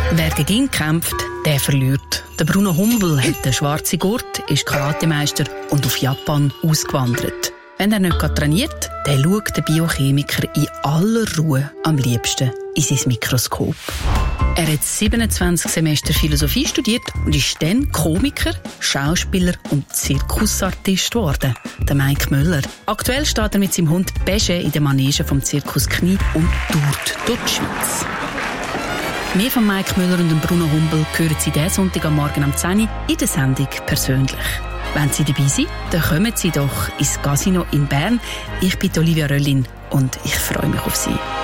Wer gegen ihn kämpft, der verliert. Der Bruno Humbel hat den schwarzen Gurt, ist Karatemeister und auf Japan ausgewandert. Wenn er nicht trainiert, dann schaut der Biochemiker in aller Ruhe am liebsten in sein Mikroskop. Er hat 27 Semester Philosophie studiert und ist dann Komiker, Schauspieler und Zirkusartist geworden, der Mike Müller. Aktuell steht er mit seinem Hund Beige in der Manege vom Zirkus Knie und tourt durch die Schweiz. Mehr von Mike Müller und dem Bruno Humbel hören Sie diesen Sonntag am Morgen um 10 Uhr in der Sendung «Persönlich». Wenn Sie dabei sind, dann kommen Sie doch ins Casino in Bern. Ich bin Olivia Röllin und ich freue mich auf Sie.